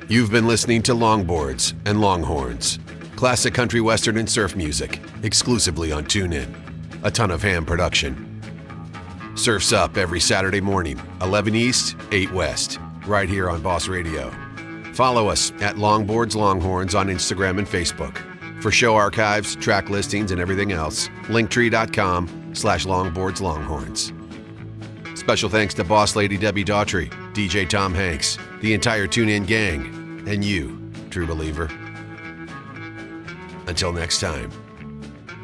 You've been listening to Longboards and Longhorns, classic country western and surf music, exclusively on TuneIn. A Ton of Ham production. Surf's up every Saturday morning, 11 East, 8 West, right here on Boss Radio. Follow us at Longboards Longhorns on Instagram and Facebook. For show archives, track listings, and everything else, linktree.com/longboardslonghorns. Special thanks to Boss Lady Debbie Daughtry, DJ Tom Hanks, the entire TuneIn gang, and you, true believer. Until next time.